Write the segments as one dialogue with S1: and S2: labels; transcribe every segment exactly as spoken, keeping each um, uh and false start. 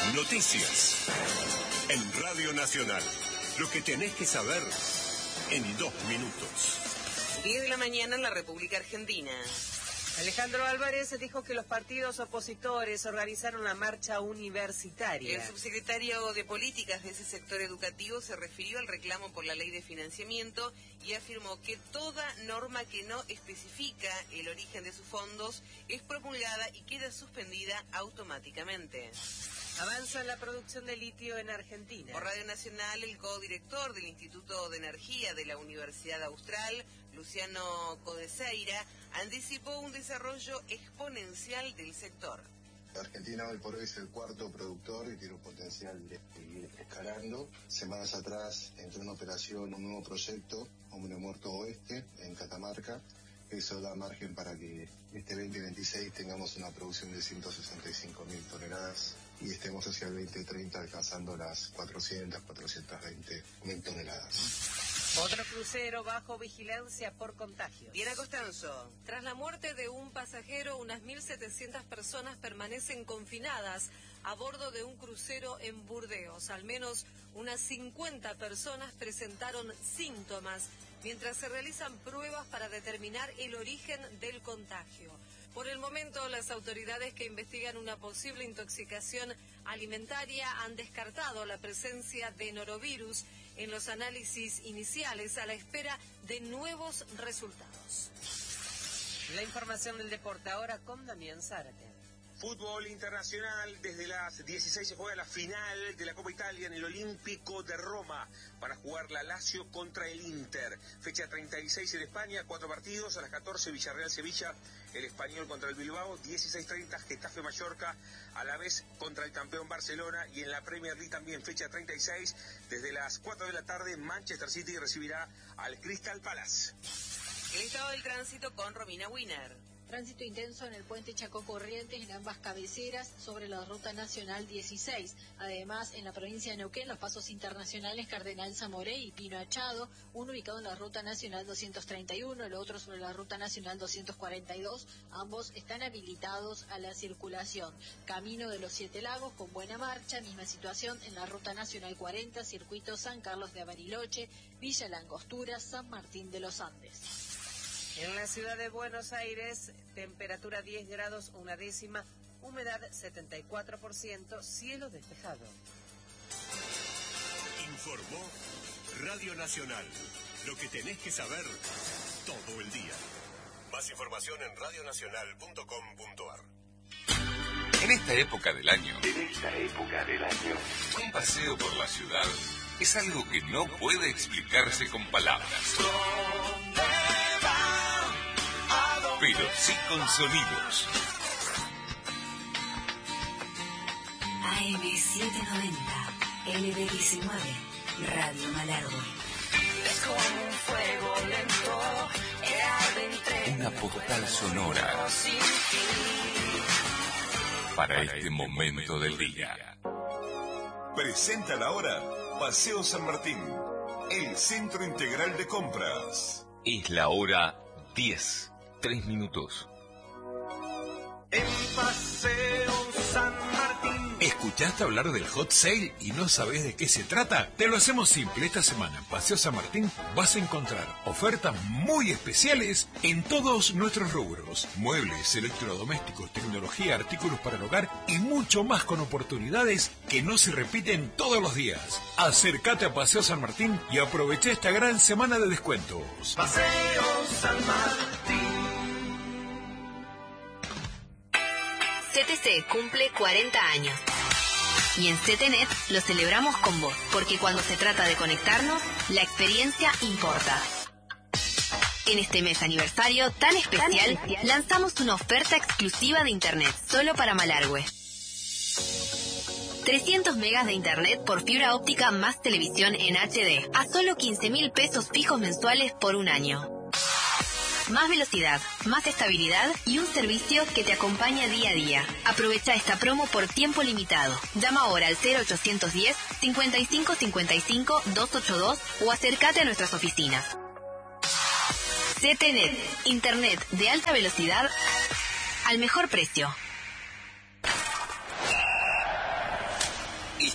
S1: Noticias en Radio Nacional. Lo que tenés que saber en dos minutos.
S2: diez de la mañana en la República Argentina.
S3: Alejandro Álvarez dijo que los partidos opositores organizaron la marcha universitaria.
S2: El subsecretario de Políticas de ese sector educativo se refirió al reclamo por la ley de financiamiento y afirmó que toda norma que no especifica el origen de sus fondos es promulgada y queda suspendida automáticamente.
S3: Avanza la producción de litio en Argentina.
S2: Por Radio Nacional, el codirector del Instituto de Energía de la Universidad Austral, Luciano Codeseira, anticipó un desarrollo exponencial del sector.
S4: Argentina hoy por hoy es el cuarto productor y tiene un potencial de seguir escalando. Semanas atrás entró en operación un nuevo proyecto, Hombre Muerto Oeste, en Catamarca. Eso da margen para que este veinte veintiséis tengamos una producción de ciento sesenta y cinco mil toneladas y estemos hacia el veinte treinta alcanzando las cuatrocientas, cuatrocientas veinte mil toneladas.
S3: Otro crucero bajo vigilancia por contagio.
S2: Diana Costanzo.
S5: Tras la muerte de un pasajero, unas mil setecientas personas permanecen confinadas a bordo de un crucero en Burdeos. Al menos unas cincuenta personas presentaron síntomas mientras se realizan pruebas para determinar el origen del contagio. Por el momento, las autoridades que investigan una posible intoxicación alimentaria han descartado la presencia de norovirus en los análisis iniciales a la espera de nuevos resultados.
S3: La información del deporte ahora con Damián Zárate.
S6: Fútbol internacional, desde las dieciséis se juega la final de la Copa Italia en el Olímpico de Roma para jugar la Lazio contra el Inter. Fecha treinta y seis en España, cuatro partidos, a las catorce Villarreal-Sevilla, el Español contra el Bilbao, dieciséis treinta Getafe-Mallorca, a la vez contra el campeón Barcelona, y en la Premier League también fecha treinta y seis, desde las cuatro de la tarde Manchester City recibirá al Crystal Palace.
S2: El estado del tránsito con Romina Wiener.
S7: Tránsito intenso en el puente Chacó Corrientes en ambas cabeceras sobre la ruta nacional dieciséis. Además, en la provincia de Neuquén, los pasos internacionales Cardenal Zamoré y Pino Achado, uno ubicado en la ruta nacional doscientos treinta y uno, el otro sobre la ruta nacional doscientos cuarenta y dos. Ambos están habilitados a la circulación. Camino de los Siete Lagos con buena marcha, misma situación en la ruta nacional cuarenta, circuito San Carlos de Bariloche, Villa La Angostura, San Martín de los Andes.
S3: En la ciudad de Buenos Aires, temperatura diez grados, una décima, humedad setenta y cuatro por ciento, cielo despejado.
S1: Informó Radio Nacional. Lo que tenés que saber todo el día. Más información en radio nacional punto com punto a r.
S8: En esta época del año,
S9: En esta época del año,
S8: un paseo por la ciudad es algo que no puede explicarse con palabras, pero sí con sonidos.
S10: A M setecientos noventa, L D diecinueve, Radio Malargüe.
S11: Es como un fuego lento, que arde entre
S8: Una postal sonora para este momento del día.
S12: Presentan ahora Paseo San Martín, el centro integral de compras.
S8: Es la hora diez, tres minutos.
S11: el Paseo San Martín.
S13: ¿Escuchaste hablar del hot sale y no sabes de qué se trata? Te lo hacemos simple. Esta semana en Paseo San Martín vas a encontrar ofertas muy especiales en todos nuestros rubros. Muebles, electrodomésticos, tecnología, artículos para el hogar y mucho más, con oportunidades que no se repiten todos los días. Acércate a Paseo San Martín y aprovecha esta gran semana de descuentos.
S11: Paseo San Martín.
S14: C T C cumple cuarenta años. Y en C T Net lo celebramos con vos, porque cuando se trata de conectarnos, la experiencia importa. En este mes aniversario tan especial, lanzamos una oferta exclusiva de Internet, solo para Malargüe. trescientos megas de Internet por fibra óptica más televisión en H D, a solo quince mil pesos fijos mensuales por un año. Más velocidad, más estabilidad y un servicio que te acompaña día a día. Aprovecha esta promo por tiempo limitado. Llama ahora al cero ochocientos diez, cincuenta y cinco cincuenta y cinco, doscientos ochenta y dos o acércate a nuestras oficinas. C T Net, Internet de alta velocidad al mejor precio.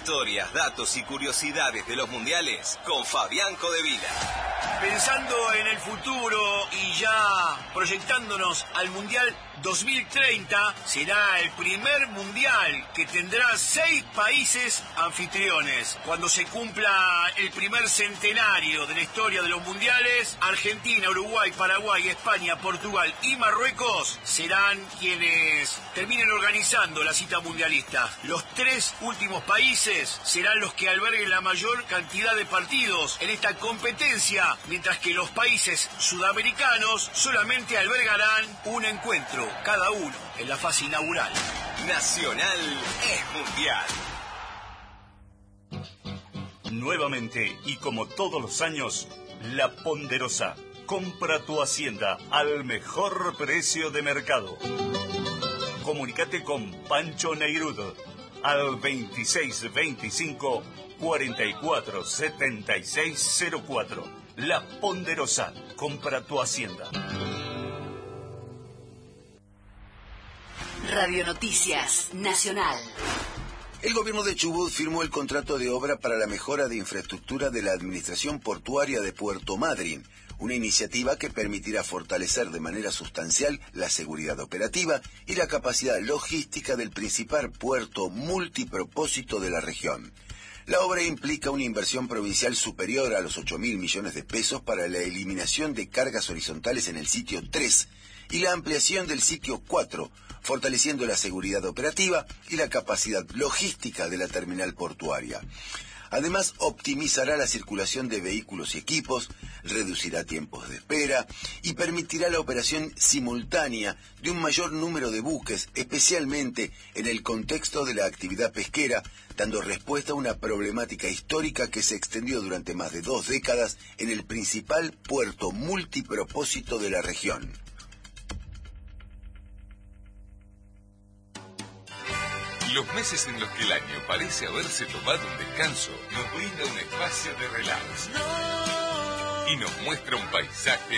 S15: Historias, datos y curiosidades de los mundiales con Fabián Codevila.
S16: Pensando en el futuro y ya proyectándonos al Mundial dos mil treinta, será el primer mundial que tendrá seis países anfitriones. Cuando se cumpla el primer centenario de la historia de los mundiales, Argentina, Uruguay, Paraguay, España, Portugal y Marruecos serán quienes terminen organizando la cita mundialista. Los tres últimos países serán los que alberguen la mayor cantidad de partidos en esta competencia, mientras que los países sudamericanos solamente albergarán un encuentro cada uno en la fase inaugural.
S15: Nacional es mundial.
S17: Nuevamente y como todos los años, La Ponderosa. Compra tu hacienda al mejor precio de mercado. Comunicate con Pancho Neirud al veintiséis veinticinco cuarenta y cuatro setenta y seis cero cuatro. La Ponderosa. Compra tu hacienda.
S10: Radio Noticias Nacional.
S18: El gobierno de Chubut firmó el contrato de obra para la mejora de infraestructura de la Administración Portuaria de Puerto Madryn, una iniciativa que permitirá fortalecer de manera sustancial la seguridad operativa y la capacidad logística del principal puerto multipropósito de la región. La obra implica una inversión provincial superior a los ocho mil millones de pesos para la eliminación de cargas horizontales en el sitio tres y la ampliación del sitio cuatro, fortaleciendo la seguridad operativa y la capacidad logística de la terminal portuaria. Además, optimizará la circulación de vehículos y equipos, reducirá tiempos de espera y permitirá la operación simultánea de un mayor número de buques, especialmente en el contexto de la actividad pesquera, dando respuesta a una problemática histórica que se extendió durante más de dos décadas en el principal puerto multipropósito de la región.
S8: Los meses en los que el año parece haberse tomado un descanso nos brinda un espacio de relax y nos muestra un paisaje